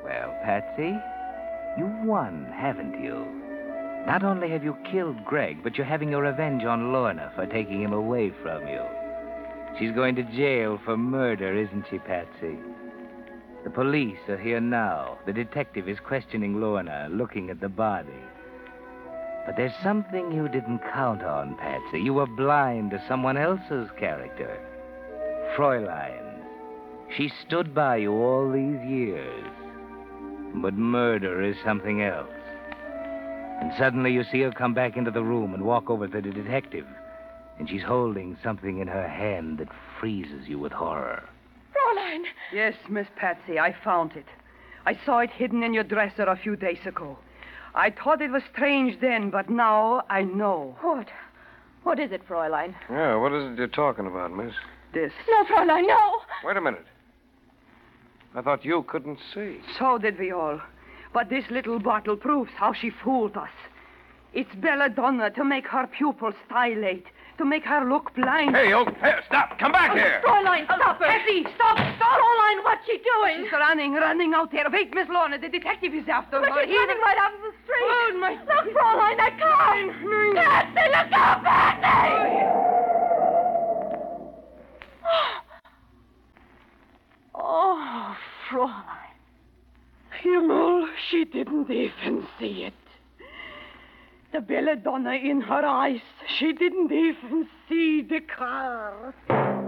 Well, Patsy, you've won, haven't you? Not only have you killed Greg, but you're having your revenge on Lorna for taking him away from you. She's going to jail for murder, isn't she, Patsy? The police are here now. The detective is questioning Lorna, looking at the body. But there's something you didn't count on, Patsy. You were blind to someone else's character. Fräulein. She stood by you all these years. But murder is something else. And suddenly you see her come back into the room and walk over to the detective. And she's holding something in her hand that freezes you with horror. Fräulein! Yes, Miss Patsy, I found it. I saw it hidden in your dresser a few days ago. I thought it was strange then, but now I know. What? What is it, Fräulein? Yeah, what is it you're talking about, miss? This. No, Fräulein, no! Wait a minute. I thought you couldn't see. So did we all. But this little bottle proves how she fooled us. It's belladonna to make her pupils dilate, to make her look blind. Hey, stop! Come back here! Fräulein, stop her! Patsy, stop! Fräulein, what's she doing? She's running out there. Wait, Miss Lorna, the detective is after But her. she's running right out of the street. Oh, my... Look, Fräulein, that car! Patsy, look out, Patsy! Oh, Fräulein. Himmel, she didn't even see it. The belladonna in her eyes. She didn't even see the car.